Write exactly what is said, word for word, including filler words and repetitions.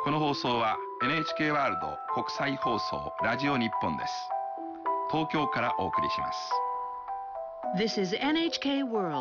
この放送は エヌエイチケー ワールド国際放送ラジオ日本です。東京からお送りします。 This is エヌエイチケー World